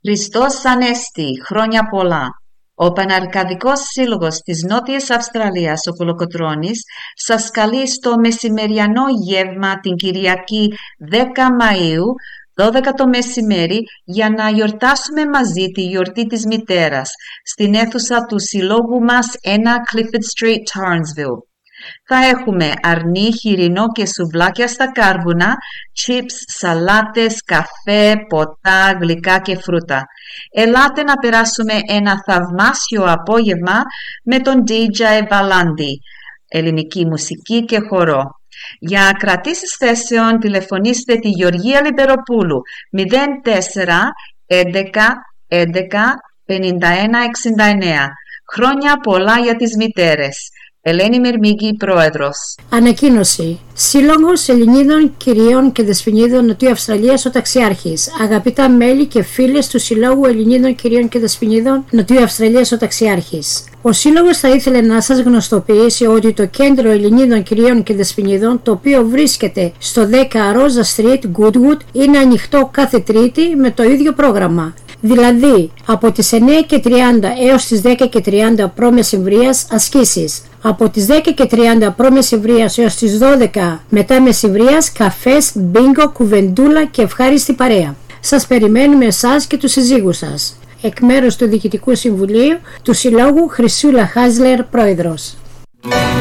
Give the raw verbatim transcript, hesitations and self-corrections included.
Χριστός Ανέστη, χρόνια πολλά. Ο Παναρκαδικός Σύλλογος της Νότιας Αυστραλίας, ο Κολοκοτρώνης, σας καλεί στο μεσημεριανό γεύμα την Κυριακή δέκα Μαΐου, δώδεκα το μεσημέρι, για να γιορτάσουμε μαζί τη γιορτή της μητέρας, στην αίθουσα του συλλόγου μας ένα Clifford Street, Townsville. Θα έχουμε αρνί, χοιρινό και σουβλάκια στα κάρβουνα, chips, σαλάτες, καφέ, ποτά, γλυκά και φρούτα. Ελάτε να περάσουμε ένα θαυμάσιο απόγευμα με τον ντι τζέι Βαλάντι, ελληνική μουσική και χορό. Για κρατήσεις θέσεων τηλεφωνήστε τη Γεωργία Λιμπεροπούλου μηδέν τέσσερα έντεκα έντεκα πενήντα ένα εξήντα εννέα. Χρόνια πολλά για τις μητέρες. Ελένη Μερμίγκη, Πρόεδρος. Ανακοίνωση. Σύλλογος Ελληνίδων Κυριών και Δεσποινίδων Νοτιού Αυστραλίας ο Ταξιάρχης. Αγαπητά μέλη και φίλες του Συλλόγου Ελληνίδων Κυριών και Δεσποινίδων Νοτιού Αυστραλίας ο Ταξιάρχης. Ο Σύλλογος θα ήθελε να σας γνωστοποιήσει ότι το Κέντρο Ελληνίδων Κυριών και Δεσποινίδων, το οποίο βρίσκεται στο δέκα Rosa Street, Goodwood, είναι ανοιχτό κάθε Τρίτη με το ίδιο πρόγραμμα. Δηλαδή, από τις εννέα και τριάντα έως τις δέκα και τριάντα π.μ. ασκήσεις. Από τις δέκα και τριάντα π.μ. έως τις δώδεκα μετά μεσημβρίας καφές, μπίνγκο, κουβεντούλα και ευχάριστη παρέα. Σας περιμένουμε εσάς και τους συζύγους σας. Εκ μέρους του Διοικητικού Συμβουλίου του Συλλόγου, Χρυσούλα Χάζλερ, Πρόεδρος.